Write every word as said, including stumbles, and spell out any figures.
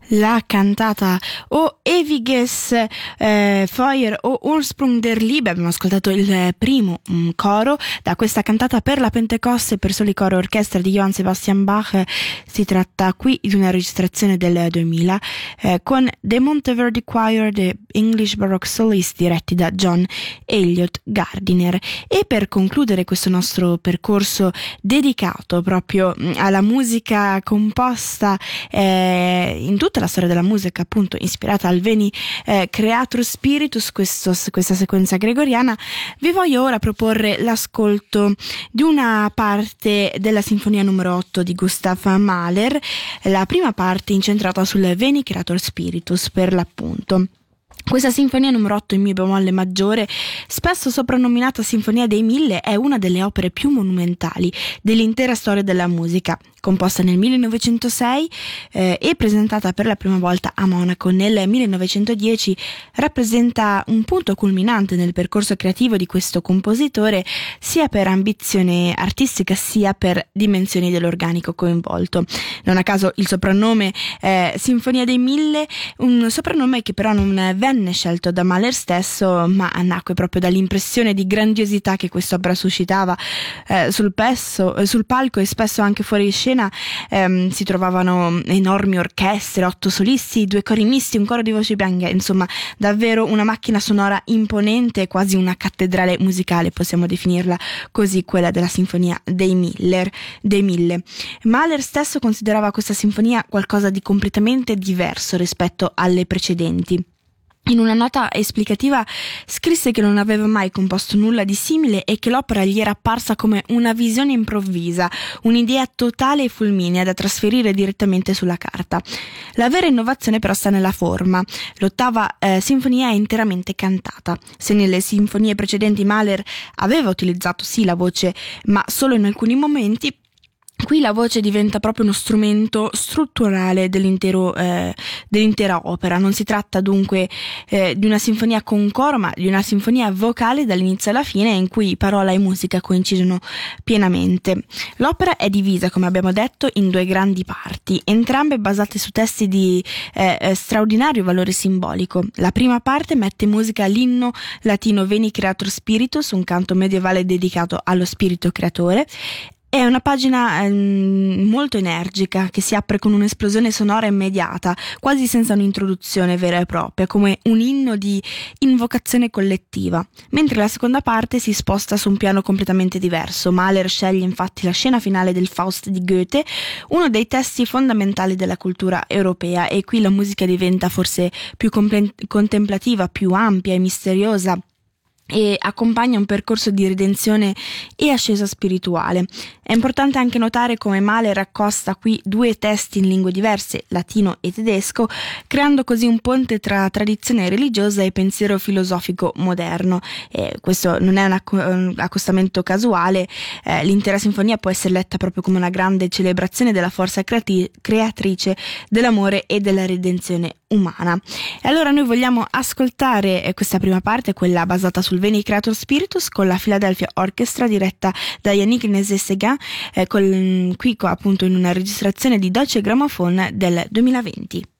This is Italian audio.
La cantata O Ewiges eh, Feuer o Ursprung der Liebe. Abbiamo ascoltato il primo um, coro da questa cantata per la Pentecoste per soli coro orchestra di Johann Sebastian Bach. Si tratta qui di una registrazione del duemila eh, con The Monteverdi Choir, The English Baroque Soloist, diretti da John Elliott Gardiner. E per concludere questo nostro percorso dedicato proprio alla musica composta eh, in tutta la storia della musica, appunto ispirata al Veni eh, Creator Spiritus, questo, questa sequenza gregoriana, vi voglio ora proporre l'ascolto di una parte della sinfonia numero otto di Gustav Mahler, la prima parte incentrata sul Veni Creator Spiritus per l'appunto. Questa sinfonia numero otto in mi bemolle maggiore, spesso soprannominata Sinfonia dei Mille, è una delle opere più monumentali dell'intera storia della musica. Composta nel millenovecentosei eh, e presentata per la prima volta a Monaco nel millenovecentodieci, rappresenta un punto culminante nel percorso creativo di questo compositore, sia per ambizione artistica sia per dimensioni dell'organico coinvolto. Non a caso il soprannome eh, Sinfonia dei Mille, un soprannome che però non venne scelto da Mahler stesso, ma nacque proprio dall'impressione di grandiosità che quest'opera suscitava eh, sul, pesso, eh, sul palco e spesso anche fuori scena. Ehm, si trovavano enormi orchestre, otto solisti, due cori misti, un coro di voci bianche, insomma davvero una macchina sonora imponente, quasi una cattedrale musicale, possiamo definirla così, quella della Sinfonia dei Miller, dei Mille. Mahler stesso considerava questa sinfonia qualcosa di completamente diverso rispetto alle precedenti. In una nota esplicativa scrisse che non aveva mai composto nulla di simile e che l'opera gli era apparsa come una visione improvvisa, un'idea totale e fulminea da trasferire direttamente sulla carta. La vera innovazione però sta nella forma. L'ottava eh, sinfonia è interamente cantata. Se nelle sinfonie precedenti Mahler aveva utilizzato sì la voce, ma solo in alcuni momenti, qui la voce diventa proprio uno strumento strutturale dell'intero, eh, dell'intera opera. Non si tratta dunque eh, di una sinfonia con coro, ma di una sinfonia vocale dall'inizio alla fine, in cui parola e musica coincidono pienamente. L'opera è divisa, come abbiamo detto, in due grandi parti, entrambe basate su testi di eh, straordinario valore simbolico. La prima parte mette in musica l'inno latino Veni Creator Spiritus, un canto medievale dedicato allo spirito creatore. È una pagina ehm, molto energica che si apre con un'esplosione sonora immediata, quasi senza un'introduzione vera e propria, come un inno di invocazione collettiva, mentre la seconda parte si sposta su un piano completamente diverso. Mahler sceglie infatti la scena finale del Faust di Goethe, uno dei testi fondamentali della cultura europea, e qui la musica diventa forse più comple- contemplativa, più ampia e misteriosa, e accompagna un percorso di redenzione e ascesa spirituale. È importante anche notare come Mahler accosta qui due testi in lingue diverse, latino e tedesco, creando così un ponte tra tradizione religiosa e pensiero filosofico moderno. E questo non è un, acc- un accostamento casuale, eh, l'intera sinfonia può essere letta proprio come una grande celebrazione della forza creati- creatrice dell'amore e della redenzione umana. E allora noi vogliamo ascoltare eh, questa prima parte, quella basata sul Veni Creator Spiritus, con la Philadelphia Orchestra diretta da Yannick Nézet-Séguin, eh, col, qui appunto in una registrazione di Deutsche Grammophon del duemilaventi.